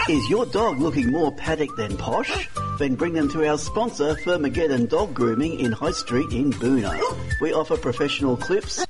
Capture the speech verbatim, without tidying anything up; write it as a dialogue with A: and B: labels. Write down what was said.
A: Is your dog looking more paddock than posh? Then bring them to our sponsor, Firmageddon Dog Grooming in High Street in Boonah. We offer professional clips,